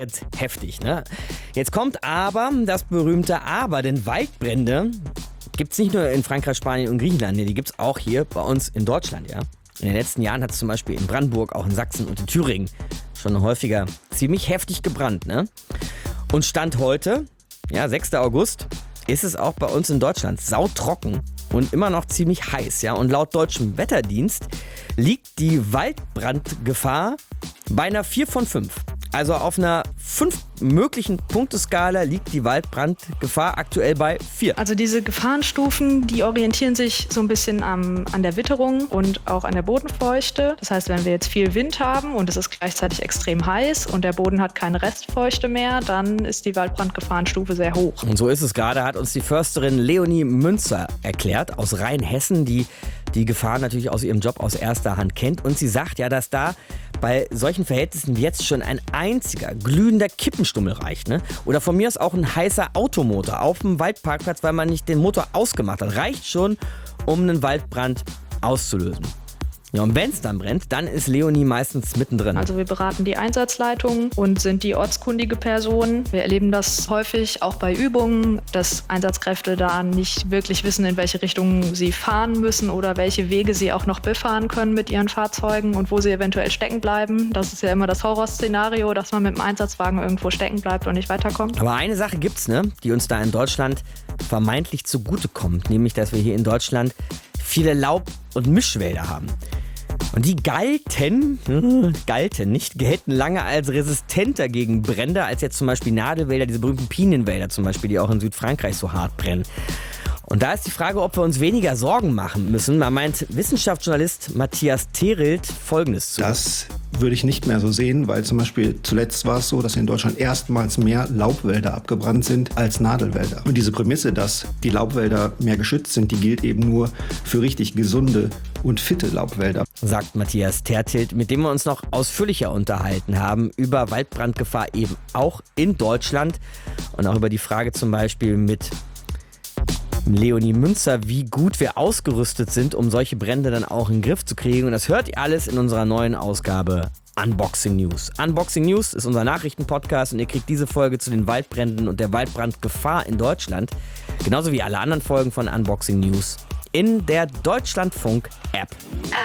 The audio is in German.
Jetzt heftig, ne? Jetzt kommt aber das berühmte Aber, denn Waldbrände gibt es nicht nur in Frankreich, Spanien und Griechenland, die gibt es auch hier bei uns in Deutschland, ja. In den letzten Jahren hat es zum Beispiel in Brandenburg, auch in Sachsen und in Thüringen schon häufiger ziemlich heftig gebrannt, ne? Und Stand heute, ja, 6. August, ist es auch bei uns in Deutschland sautrocken und immer noch ziemlich heiß, ja. Und laut deutschem Wetterdienst liegt die Waldbrandgefahr bei einer 4 von 5. Also auf einer 5 möglichen Punkteskala liegt die Waldbrandgefahr aktuell bei 4. Also diese Gefahrenstufen, die orientieren sich so ein bisschen an der Witterung und auch an der Bodenfeuchte. Das heißt, wenn wir jetzt viel Wind haben und es ist gleichzeitig extrem heiß und der Boden hat keine Restfeuchte mehr, dann ist die Waldbrandgefahrenstufe sehr hoch. Und so ist es gerade, hat uns die Försterin Leonie Münzer erklärt aus Rheinhessen, die die Gefahr natürlich aus ihrem Job aus erster Hand kennt. Und sie sagt ja, dass da bei solchen Verhältnissen jetzt schon ein einziger glühender Kippenstummel reicht, ne? Oder von mir aus auch ein heißer Automotor auf dem Waldparkplatz, weil man nicht den Motor ausgemacht hat. Reicht schon, um einen Waldbrand auszulösen. Ja, und wenn es dann brennt, dann ist Leonie meistens mittendrin. Also wir beraten die Einsatzleitung und sind die ortskundige Person. Wir erleben das häufig auch bei Übungen, dass Einsatzkräfte da nicht wirklich wissen, in welche Richtung sie fahren müssen oder welche Wege sie auch noch befahren können mit ihren Fahrzeugen und wo sie eventuell stecken bleiben. Das ist ja immer das Horrorszenario, dass man mit dem Einsatzwagen irgendwo stecken bleibt und nicht weiterkommt. Aber eine Sache gibt's, ne, die uns da in Deutschland vermeintlich zugutekommt, nämlich, dass wir hier in Deutschland viele Laub- und Mischwälder haben. Und die gelten lange als resistenter gegen Brände als jetzt zum Beispiel Nadelwälder, diese berühmten Pinienwälder zum Beispiel, die auch in Südfrankreich so hart brennen. Und da ist die Frage, ob wir uns weniger Sorgen machen müssen. Da meint Wissenschaftsjournalist Matthias Therild Folgendes zu. Das würde ich nicht mehr so sehen, weil zum Beispiel zuletzt war es so, dass in Deutschland erstmals mehr Laubwälder abgebrannt sind als Nadelwälder. Und diese Prämisse, dass die Laubwälder mehr geschützt sind, die gilt eben nur für richtig gesunde und fitte Laubwälder. Sagt Matthias Therild, mit dem wir uns noch ausführlicher unterhalten haben über Waldbrandgefahr eben auch in Deutschland und auch über die Frage zum Beispiel mit Leonie Münzer, wie gut wir ausgerüstet sind, um solche Brände dann auch in den Griff zu kriegen. Und das hört ihr alles in unserer neuen Ausgabe Unboxing News. Unboxing News ist unser Nachrichtenpodcast und ihr kriegt diese Folge zu den Waldbränden und der Waldbrandgefahr in Deutschland, genauso wie alle anderen Folgen von Unboxing News, in der Deutschlandfunk-App.